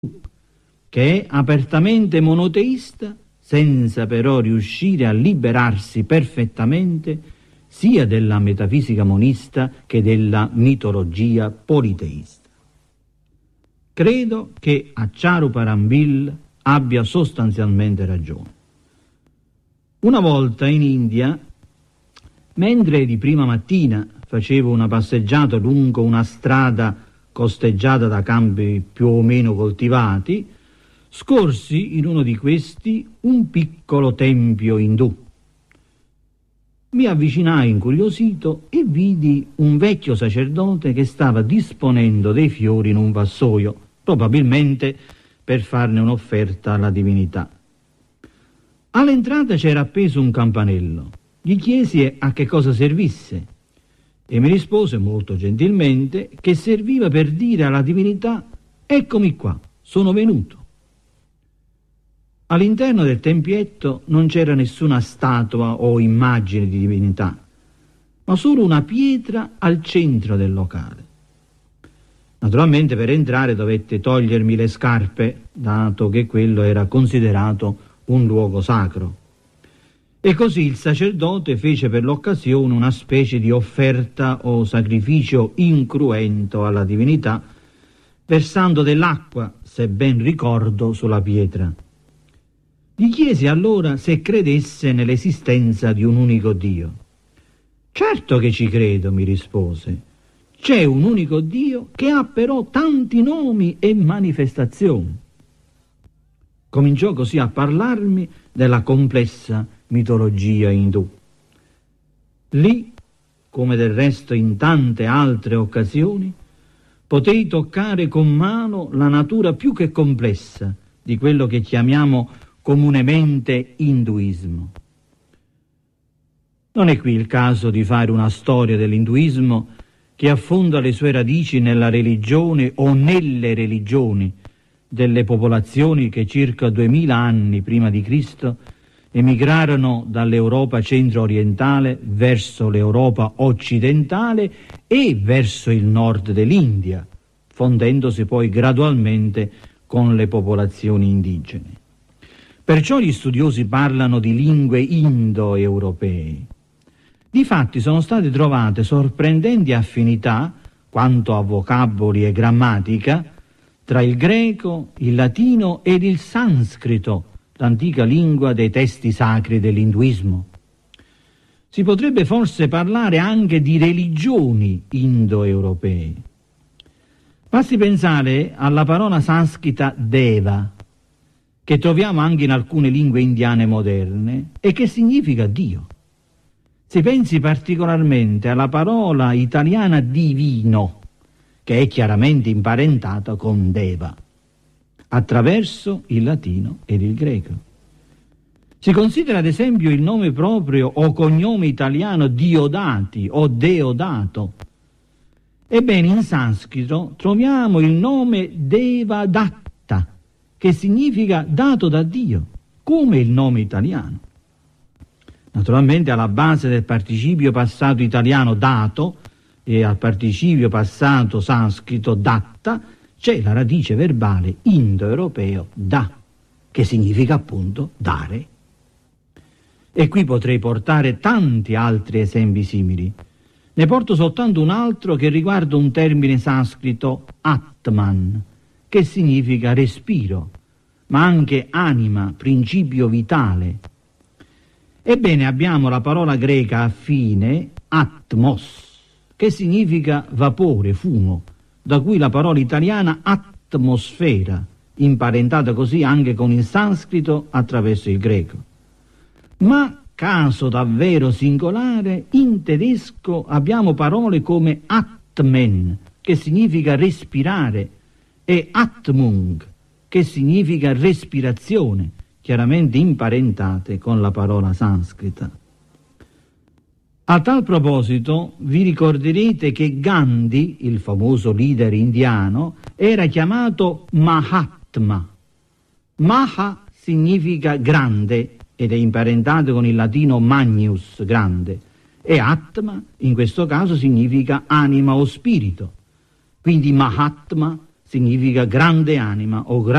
che è apertamente monoteista, senza però riuscire a liberarsi perfettamente sia della metafisica monista che della mitologia politeista. Credo che Acharya abbia sostanzialmente ragione. Una volta in India, mentre di prima mattina facevo una passeggiata lungo una strada costeggiata da campi più o meno coltivati, scorsi in uno di questi un piccolo tempio indù. Mi avvicinai incuriosito e vidi un vecchio sacerdote che stava disponendo dei fiori in un vassoio, probabilmente per farne un'offerta alla divinità. All'entrata c'era appeso un campanello. Gli chiesi a che cosa servisse e mi rispose molto gentilmente che serviva per dire alla divinità: eccomi qua, sono venuto. All'interno del tempietto non c'era nessuna statua o immagine di divinità, ma solo una pietra al centro del locale. Naturalmente per entrare dovette togliermi le scarpe, dato che quello era considerato un luogo sacro. E così il sacerdote fece per l'occasione una specie di offerta o sacrificio incruento alla divinità, versando dell'acqua, se ben ricordo, sulla pietra. Gli chiesi allora se credesse nell'esistenza di un unico Dio. Certo che ci credo, mi rispose. C'è un unico Dio che ha però tanti nomi e manifestazioni. Cominciò così a parlarmi della complessa mitologia indù. Lì, come del resto in tante altre occasioni, potei toccare con mano la natura più che complessa di quello che chiamiamo comunemente induismo. Non è qui il caso di fare una storia dell'induismo che affonda le sue radici nella religione o nelle religioni delle popolazioni che circa 2000 anni prima di Cristo emigrarono dall'Europa centro-orientale verso l'Europa occidentale e verso il nord dell'India, fondendosi poi gradualmente con le popolazioni indigene. Perciò gli studiosi parlano di lingue indoeuropee. Difatti sono state trovate sorprendenti affinità, quanto a vocaboli e grammatica, tra il greco, il latino ed il sanscrito, l'antica lingua dei testi sacri dell'induismo. Si potrebbe forse parlare anche di religioni indoeuropee. Basti pensare alla parola sanscrita deva, che troviamo anche in alcune lingue indiane moderne e che significa Dio. Si pensi particolarmente alla parola italiana divino, che è chiaramente imparentata con Deva, attraverso il latino ed il greco. Si considera ad esempio il nome proprio o cognome italiano Diodati o Deodato. Ebbene, in sanscrito troviamo il nome Devadatta, che significa dato da Dio, come il nome italiano. Naturalmente alla base del participio passato italiano dato e al participio passato sanscrito datta c'è la radice verbale indoeuropeo da, che significa appunto dare. E qui potrei portare tanti altri esempi simili. Ne porto soltanto un altro che riguarda un termine sanscrito Atman, che significa respiro, ma anche anima, principio vitale. Ebbene, abbiamo la parola greca affine, atmos, che significa vapore, fumo, da cui la parola italiana atmosfera, imparentata così anche con il sanscrito attraverso il greco. Ma, caso davvero singolare, in tedesco abbiamo parole come atmen, che significa respirare, e atmung, che significa respirazione, chiaramente imparentate con la parola sanscrita. A tal proposito vi ricorderete che Gandhi, il famoso leader indiano, era chiamato Mahatma. Maha significa grande ed è imparentato con il latino magnus, grande, e Atma in questo caso significa anima o spirito. Quindi Mahatma significa grande anima o